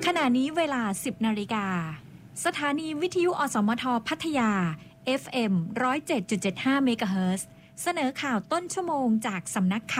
ขณะนี้เวลา 10 นาฬิกาสถานีวิทยุอสมทพัทยา FM 107.75 เมกะเฮิรตซ์เสนอข่าวต้นชั่วโมงจากสำนักข่าว